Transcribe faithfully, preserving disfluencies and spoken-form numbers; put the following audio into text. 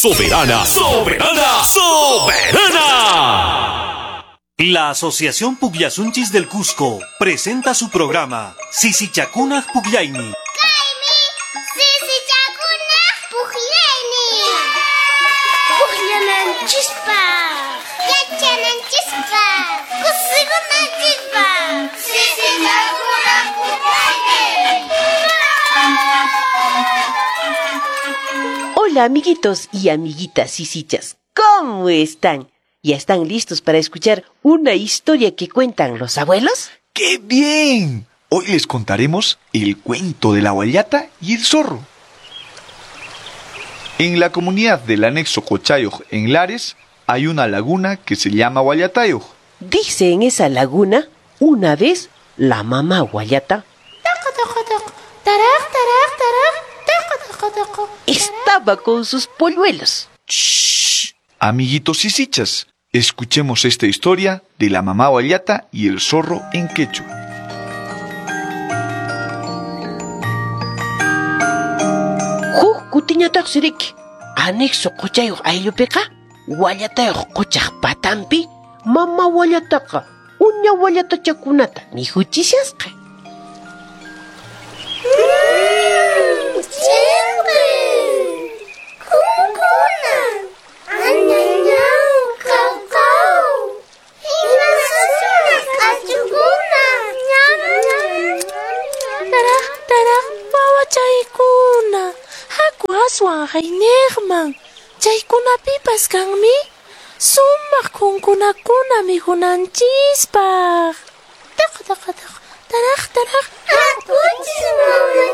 Soberana, soberana, soberana. La Asociación Pugliasunchis del Cusco presenta su programa Sisichakunaj Pugliayni. Kaymi Sisichakunaj Pugliayni. Pugllananchikpa, yachananchikpa, kusikunanchikpa. Sisichakunaj Pugliayni. Hola amiguitos y amiguitas sisichas, ¿cómo están? ¿Ya están listos para escuchar una historia que cuentan los abuelos? ¡Qué bien! Hoy les contaremos el cuento de la guayata y el zorro. En la comunidad del anexo Cochayoj en Lares hay una laguna que se llama Guayatayoj. Dice en esa laguna, una vez, la mamá guayata estaba con sus polluelos. ¡Shh! Amiguitos y sichas, escuchemos esta historia de la mamá guayata y el zorro en quechua. Huk kutiñataq siriki, anexo Cochayoj ayllupiqa, Guayatayoj Cochaj patampi, mamá guayataqa, uña guayatachakunata mihuchishasqa. Haynegman chaykunapipas kanmi sumaq kunkunakuna mijunanchispaq. Taq taq taq taraq taraq.